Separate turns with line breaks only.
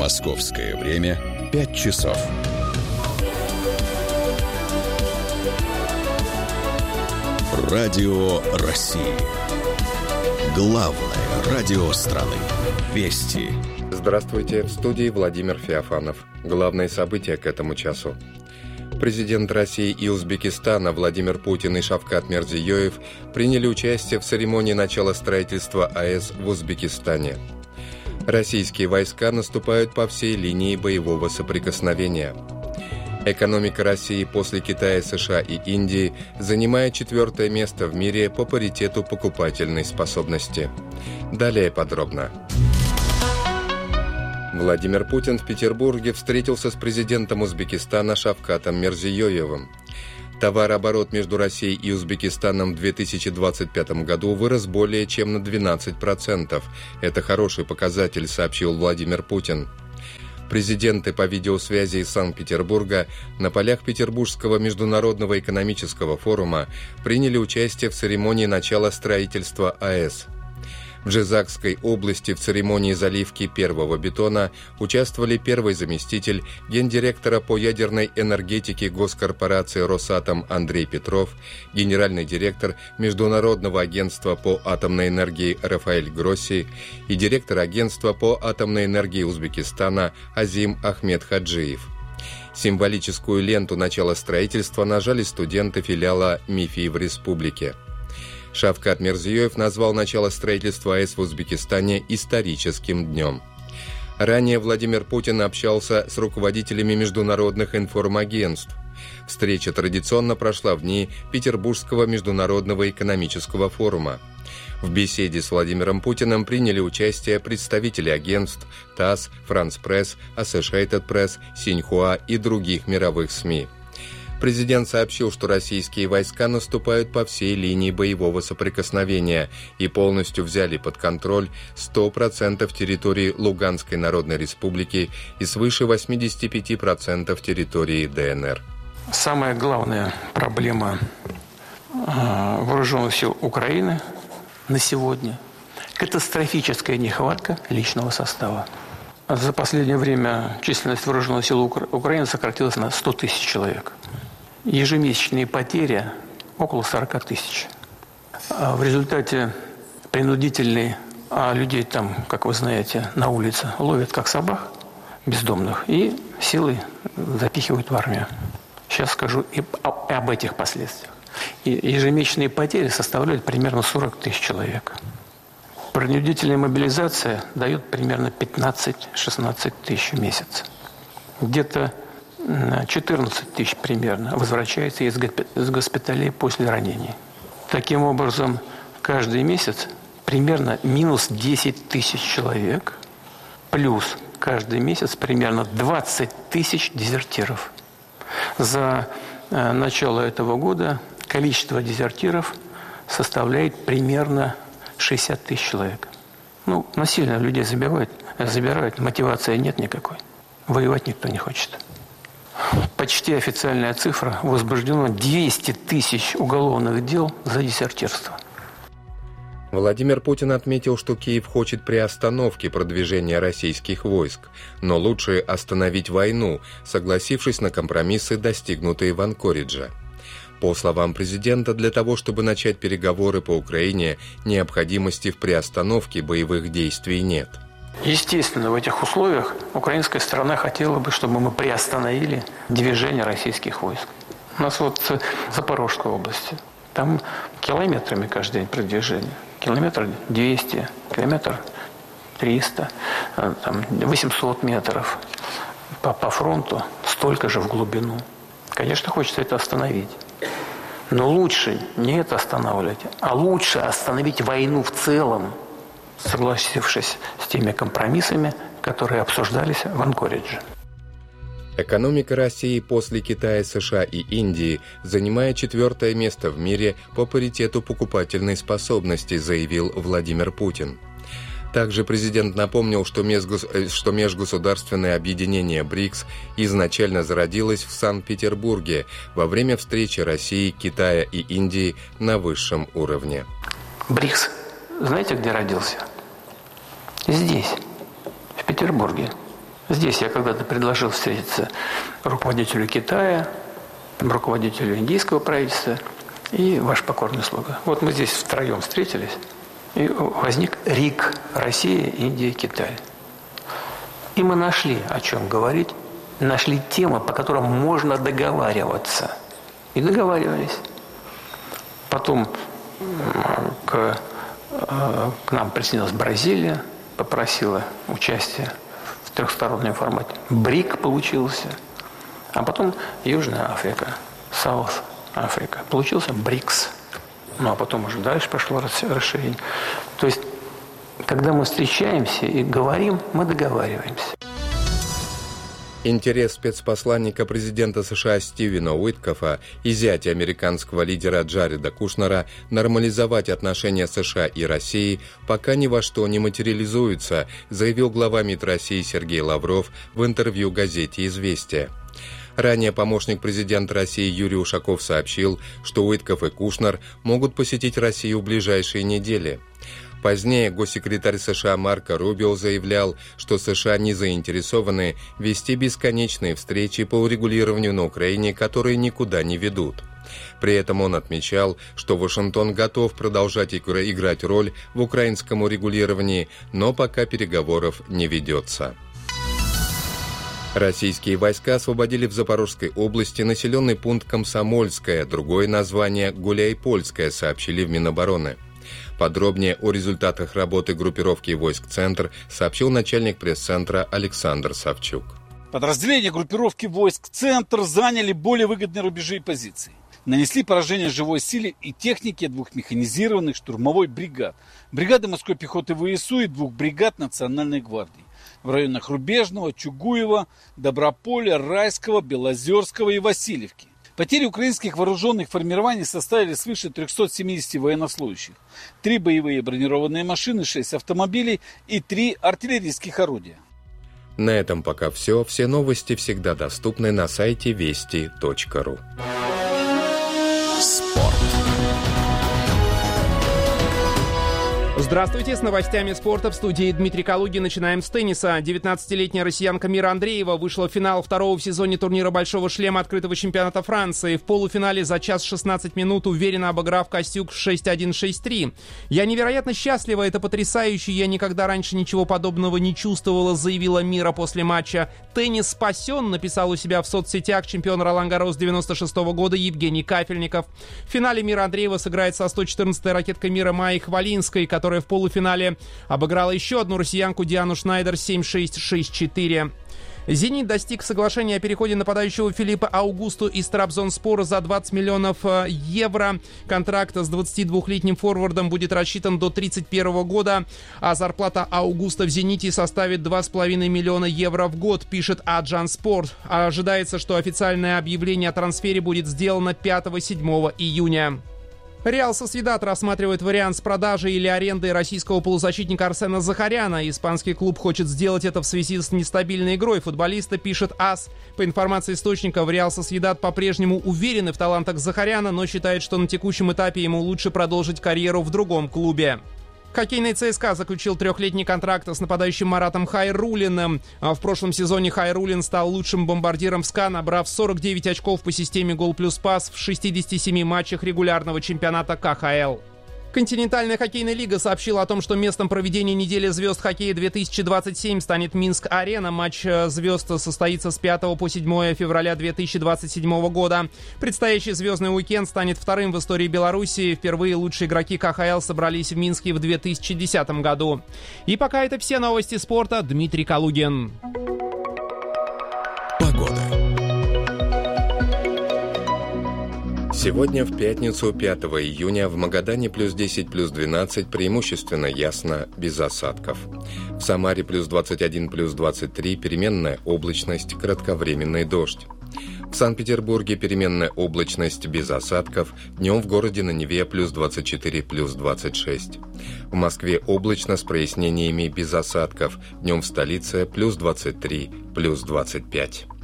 Московское время 5 часов. Радио России. Главное радио страны. Вести.
Здравствуйте, в студии Владимир Феофанов. Главные события к этому часу. Президент России и Узбекистана Владимир Путин и Шавкат Мирзиёев приняли участие в церемонии начала строительства АЭС в Узбекистане. Российские войска наступают по всей линии боевого соприкосновения. Экономика России после Китая, США и Индии занимает 4-е место в мире по паритету покупательной способности. Далее подробно. Владимир Путин в Петербурге встретился с президентом Узбекистана Шавкатом Мирзиёевым. Товарооборот между Россией и Узбекистаном в 2025 году вырос более чем на 12%. Это хороший показатель, сообщил Владимир Путин. Президенты по видеосвязи из Санкт-Петербурга на полях Петербургского международного экономического форума приняли участие в церемонии начала строительства АЭС. В Жизакской области в церемонии заливки первого бетона участвовали первый заместитель гендиректора по ядерной энергетике госкорпорации «Росатом» Андрей Петров, генеральный директор Международного агентства по атомной энергии Рафаэль Гросси и директор агентства по атомной энергии Узбекистана Азим Ахмед Хаджиев. Символическую ленту начала строительства нажали студенты филиала МИФИ в республике. Шавкат Мирзиёев назвал начало строительства АЭС в Узбекистане историческим днем. Ранее Владимир Путин общался с руководителями международных информагентств. Встреча традиционно прошла в дни Петербургского международного экономического форума. В беседе с Владимиром Путиным приняли участие представители агентств ТАСС, France Press, Associated Press, Синьхуа и других мировых СМИ. Президент сообщил, что российские войска наступают по всей линии боевого соприкосновения и полностью взяли под контроль 100% территории Луганской Народной Республики и свыше 85% территории ДНР.
Самая главная проблема вооруженных сил Украины на сегодня – катастрофическая нехватка личного состава. За последнее время численность вооруженных сил Украины сократилась на 100 тысяч человек. Ежемесячные потери около 40 тысяч. В результате принудительной, а людей там, как вы знаете, на улице ловят как собак бездомных и силой запихивают в армию. Сейчас скажу и об этих последствиях. И ежемесячные потери составляют примерно 40 тысяч человек. Принудительная мобилизация дает примерно 15-16 тысяч в месяц. Где-то 14 тысяч примерно возвращается из госпиталей после ранений. Таким образом, каждый месяц примерно минус 10 тысяч человек, плюс каждый месяц примерно 20 тысяч дезертиров. За начало этого года количество дезертиров составляет примерно 60 тысяч человек. Насильно людей забирают, мотивации нет никакой. Воевать никто не хочет. Почти официальная цифра: возбуждено 200 тысяч уголовных дел за дезертирство.
Владимир Путин отметил, что Киев хочет приостановки продвижения российских войск, но лучше остановить войну, согласившись на компромиссы, достигнутые в Анкоридже. По словам президента, для того, чтобы начать переговоры по Украине, необходимости в приостановке боевых действий нет.
Естественно, в этих условиях украинская сторона хотела бы, чтобы мы приостановили движение российских войск. У нас в Запорожской области, там километрами каждый день продвижение. Километр 200, километр 300, 800 метров по фронту, столько же в глубину. Конечно, хочется это остановить. Но лучше не это останавливать, а лучше остановить войну в целом, согласившись с теми компромиссами, которые обсуждались в Анкоридже.
Экономика России после Китая, США и Индии занимает 4-е место в мире по паритету покупательной способности, заявил Владимир Путин. Также президент напомнил, что межгосударственное объединение БРИКС изначально зародилось в Санкт-Петербурге во время встречи России, Китая и Индии на высшем уровне.
БРИКС знаете, где родился? Здесь, в Петербурге. Здесь я когда-то предложил встретиться руководителю Китая, руководителю индийского правительства и ваш покорный слуга. Вот мы здесь втроем встретились, и возник РИК – Россия, Индия, Китай. И мы нашли, о чем говорить, нашли темы, по которым можно договариваться. И договаривались. Потом к нам присоединилась Бразилия, попросила участия в трехстороннем формате. БРИК получился. А потом Южная Африка, Саут Африка. Получился БРИКС. Ну, а потом уже дальше пошло расширение. То есть, когда мы встречаемся и говорим, мы договариваемся.
Интерес спецпосланника президента США Стивена Уиткофа и зятя американского лидера Джареда Кушнера нормализовать отношения США и России пока ни во что не материализуется, заявил глава МИД России Сергей Лавров в интервью газете «Известия». Ранее помощник президента России Юрий Ушаков сообщил, что Уиткоф и Кушнер могут посетить Россию в ближайшие недели. Позднее госсекретарь США Марко Рубио заявлял, что США не заинтересованы вести бесконечные встречи по урегулированию на Украине, которые никуда не ведут. При этом он отмечал, что Вашингтон готов продолжать играть роль в украинском урегулировании, но пока переговоров не ведется. Российские войска освободили в Запорожской области населенный пункт Комсомольское, другое название Гуляйпольское, сообщили в Минобороны. Подробнее о результатах работы группировки войск «Центр» сообщил начальник пресс-центра Александр Савчук.
Подразделения группировки войск «Центр» заняли более выгодные рубежи и позиции. Нанесли поражение живой силе и технике 2 механизированных штурмовой бригад, бригады морской пехоты ВСУ и 2 бригад Национальной гвардии в районах Рубежного, Чугуева, Доброполя, Райского, Белозерского и Васильевки. Потери украинских вооруженных формирований составили свыше 370 военнослужащих, 3 боевые бронированные машины, 6 автомобилей и 3 артиллерийских орудия.
На этом пока все. Все новости всегда доступны на сайте вести.ру.
Спорт.
Здравствуйте, с новостями спорта в студии Дмитрий Калугин. Начинаем с тенниса. 19-летняя россиянка Мира Андреева вышла в финал 2-го в сезоне турнира «Большого шлема» открытого чемпионата Франции. В полуфинале за час 16 минут уверенно обыграв Костюк 6-1, 6-3. «Я невероятно счастлива, это потрясающе, я никогда раньше ничего подобного не чувствовала», заявила Мира после матча. «Теннис спасен», написал у себя в соцсетях чемпион Ролан-Гаррос 96-го года Евгений Кафельников. В финале Мира Андреева сыграет со 114-й ракеткой мира Майей Хвалинской, которая в полуфинале обыграла еще одну россиянку Диану Шнайдер 7-6, 6-4. «Зенит» достиг соглашения о переходе нападающего Филиппа Аугусту из Трабзонспора за 20 миллионов евро. Контракт с 22-летним форвардом будет рассчитан до 2031 года, а зарплата Аугуста в «Зените» составит 2,5 миллиона евро в год, пишет Аджан Спорт. Ожидается, что официальное объявление о трансфере будет сделано 5-7 июня. Реал Сосьедад рассматривает вариант с продажей или арендой российского полузащитника Арсена Захаряна. Испанский клуб хочет сделать это в связи с нестабильной игрой футболиста, пишет АС. По информации источника, в Реал Сосьедад по-прежнему уверены в талантах Захаряна, но считает, что на текущем этапе ему лучше продолжить карьеру в другом клубе. Хоккейный ЦСКА заключил 3-летний контракт с нападающим Маратом Хайруллиным. В прошлом сезоне Хайруллин стал лучшим бомбардиром в СКА, набрав 49 очков по системе гол плюс пас в 67 матчах регулярного чемпионата КХЛ. Континентальная хоккейная лига сообщила о том, что местом проведения недели звезд хоккея 2027 станет Минск-арена. Матч звезд состоится с 5 по 7 февраля 2027 года. Предстоящий звездный уикенд станет вторым в истории Беларуси. Впервые лучшие игроки КХЛ собрались в Минске в 2010 году. И пока это все новости спорта. Дмитрий Калугин.
Погода.
Сегодня, в пятницу, 5 июня, в Магадане плюс 10, плюс 12, преимущественно ясно, без осадков. В Самаре плюс 21, плюс 23, переменная облачность, кратковременный дождь. В Санкт-Петербурге переменная облачность, без осадков, днем в городе на Неве плюс 24, плюс 26. В Москве облачно с прояснениями, без осадков, днем в столице плюс 23, плюс 25.